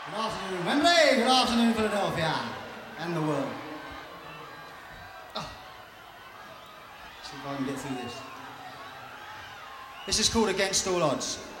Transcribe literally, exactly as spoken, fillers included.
Good afternoon, Wembley. Good afternoon, Philadelphia, and the world. Oh. See if I can get through this. This is called Against All Odds.